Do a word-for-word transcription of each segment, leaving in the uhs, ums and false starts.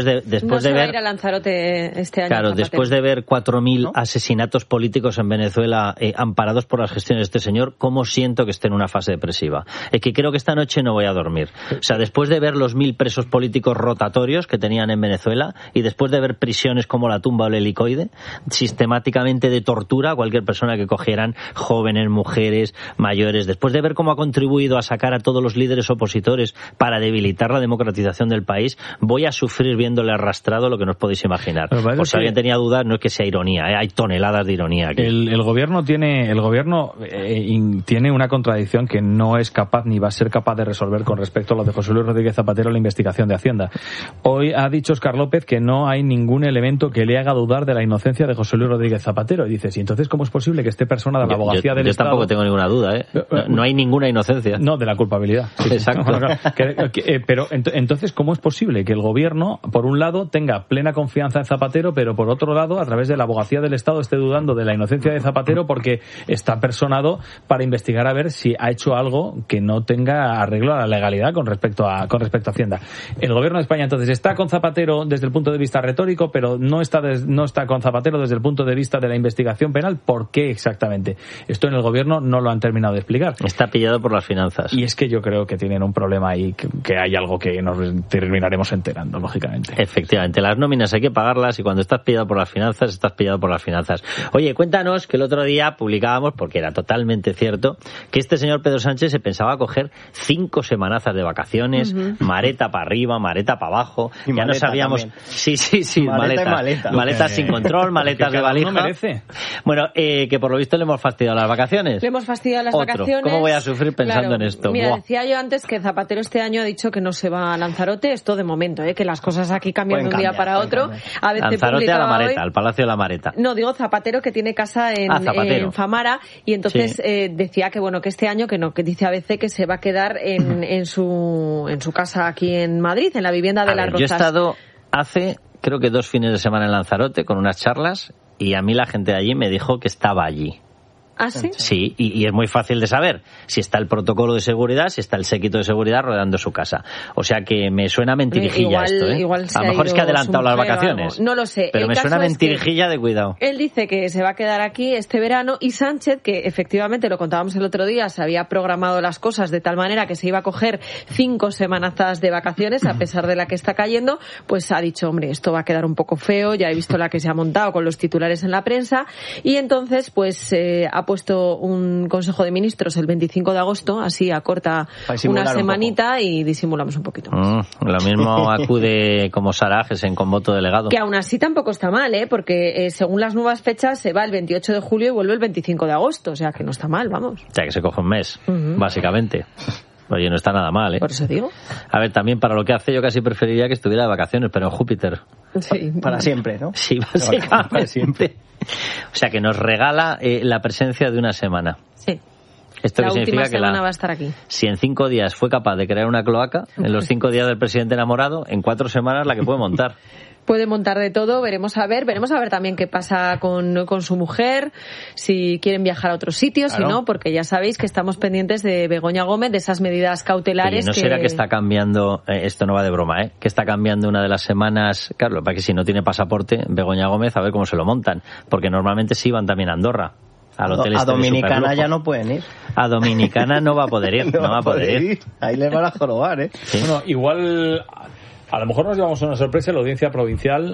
De, después no de se ver, va a ir a Lanzarote este año. Claro, Zapatero. después de ver cuatro mil ¿No? asesinatos políticos en Venezuela eh, amparados por las gestiones de este señor, ¿cómo siento que esté en una fase depresiva? Es que creo que esta noche no voy a dormir. O sea, después de ver los mil presos políticos rotatorios que tenían en Venezuela y después de ver prisiones como la tumba o el helicoide, sistemáticamente de tortura a cualquier persona que cogieran, jóvenes, mujeres, mayores, después de ver cómo ha contribuido a sacar a todos los líderes opositores para debilitar la democratización del país, voy a sufrir viéndole arrastrado lo que no os podéis imaginar. Por si alguien tenía dudas, no es que sea ironía, ¿eh? Hay toneladas de ironía aquí. El, el gobierno tiene el gobierno eh, in, tiene una contradicción que no es capaz ni va a ser capaz de resolver con respecto a lo de José Luis Rodríguez Zapatero en la investigación de Hacienda. Hoy ha dicho Óscar López que no hay ningún elemento que le haga dudar de la inocencia de José Luis Rodríguez Zapatero. Y dices, ¿y entonces cómo es posible que esté persona de la abogacía yo, del yo Estado? Yo tampoco tengo ninguna duda, ¿eh? No, no hay ninguna inocencia. No, de la culpabilidad. Sí, Exacto. No, no, no. Que, que, eh, pero ent- entonces, ¿cómo es posible que el gobierno, por un lado, tenga plena confianza en Zapatero, pero por otro lado, a través de la abogacía del Estado, esté dudando de la inocencia de Zapatero porque está personado para investigar a ver si ha hecho algo que no tenga arreglo a la legalidad con respecto a con respecto a Hacienda? El gobierno de España, entonces, está con Zapatero desde el punto de vista retórico, pero no está des, no está con Zapatero desde el punto de vista de la investigación penal. ¿Por qué exactamente? Esto en el gobierno no lo han terminado de explicar. Está pillado por las finanzas. Y es que yo creo que tienen un problema ahí, que, que hay algo que nos terminaremos enterando, lógicamente. Efectivamente, las nóminas hay que pagarlas y cuando estás pillado por las finanzas, estás pillado por las finanzas. Oye, cuéntanos que el otro día publicábamos, porque era totalmente cierto, que este señor Pedro Sánchez se pensaba coger cinco semanazas de vacaciones, uh-huh. mareta para arriba, mareta para abajo, y ya no sabíamos... También. Sí, sí, sí, maleta maletas. Maleta. Maletas sin control, maletas de valija. Uno merece. Bueno, eh, que por lo visto le hemos fastidiado las vacaciones. Le hemos fastidiado las Otro. vacaciones. ¿Cómo voy a sufrir pensando claro, en esto? Mira, Buah. decía yo antes que Zapatero este año ha dicho que no se va a Lanzarote, esto de momento, ¿eh? Que las cosas aquí cambian de un día para otro. A veces Lanzarote a la Mareta, hoy... al Palacio de la Mareta. No, digo Zapatero, que tiene casa en, ah, en Famara, y entonces sí. eh, decía que bueno que este año, que no, que dice A B C que se va a quedar en, en su en su casa aquí en Madrid, en la vivienda de a las ver, Rozas. Yo he estado hace, creo que dos fines de semana en Lanzarote con unas charlas y a mí la gente de allí me dijo que estaba allí. ¿Ah, sí? Sí, y, y es muy fácil de saber si está el protocolo de seguridad, si está el séquito de seguridad rodeando su casa. O sea que me suena mentirijilla igual, esto, ¿eh? Igual a lo mejor es que ha adelantado las vacaciones. No lo sé. Pero el me caso suena es mentirijilla de cuidado. Él dice que se va a quedar aquí este verano y Sánchez, que efectivamente, lo contábamos el otro día, se había programado las cosas de tal manera que se iba a coger cinco semanazas de vacaciones, a pesar de la que está cayendo, pues ha dicho, hombre, esto va a quedar un poco feo, ya he visto la que se ha montado con los titulares en la prensa, y entonces pues eh, ha puesto un Consejo de Ministros el veinticinco de agosto, así acorta una semanita un y disimulamos un poquito más. Mm, lo mismo acude como Sarajes en con voto delegado. Que aún así tampoco está mal, ¿eh? Porque eh, según las nuevas fechas se va el veintiocho de julio y vuelve el veinticinco de agosto, o sea que no está mal, vamos. O sea que se coge un mes, uh-huh. básicamente. Oye, no está nada mal, ¿eh? Por eso digo. A ver, también para lo que hace yo casi preferiría que estuviera de vacaciones, pero en Júpiter. Sí. Para siempre, ¿no? Sí, básicamente. Para siempre. O sea, que nos regala eh, la presencia de una semana. Sí. Esto la que última significa semana que la, va a estar aquí. Si en cinco días fue capaz de crear una cloaca, en los cinco días del presidente enamorado, en cuatro semanas la que puede montar. Puede montar de todo, veremos a ver, veremos a ver también qué pasa con, con su mujer, si quieren viajar a otros sitios, claro. Si no, porque ya sabéis que estamos pendientes de Begoña Gómez, de esas medidas cautelares. Y no que... será que está cambiando, eh, esto no va de broma, ¿eh? Que está cambiando una de las semanas, claro, para que si no tiene pasaporte, Begoña Gómez, a ver cómo se lo montan, porque normalmente sí van también a Andorra. Al hotel a este Dominicana ya no pueden ir. A Dominicana no va a poder ir, no, no va a poder ir. ir. Ahí les van a jorobar, ¿eh? Sí. Bueno, igual... A lo mejor nos llevamos una sorpresa, la audiencia provincial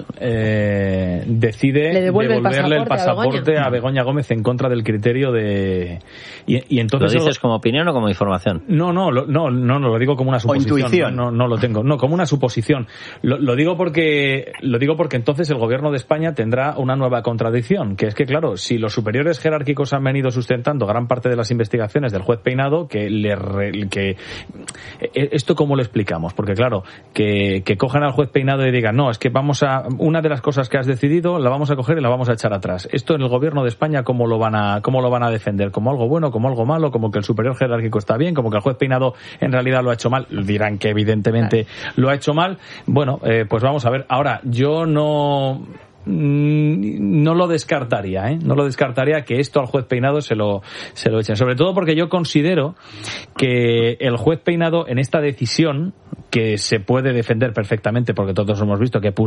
eh, decide Le devuelve devolverle el pasaporte, el pasaporte a, a Begoña Gómez en contra del criterio de... Y, y entonces ¿Lo dices el... como opinión o como información? No, no, lo, no, no, no, lo digo como una suposición. O intuición. No, no, no lo tengo. No, como una suposición. Lo, lo digo porque lo digo porque entonces el gobierno de España tendrá una nueva contradicción, que es que, claro, si los superiores jerárquicos han venido sustentando gran parte de las investigaciones del juez Peinado, que le re, que esto cómo lo explicamos, porque claro, que, que cojan al juez Peinado y digan, no, es que vamos a, una de las cosas que has decidido la vamos a coger y la vamos a echar atrás. Esto en el gobierno de España, ¿cómo lo van a, cómo lo van a defender? ¿Como algo bueno, como algo malo, como que el superior jerárquico está bien, como que el juez Peinado en realidad lo ha hecho mal? Dirán que evidentemente claro. lo ha hecho mal. Bueno, eh, pues vamos a ver. Ahora, yo no... mmm, no lo descartaría, ¿eh? No lo descartaría que esto al juez Peinado se lo, se lo echen. Sobre todo porque yo considero que el juez Peinado en esta decisión, que se puede defender perfectamente porque todos hemos visto que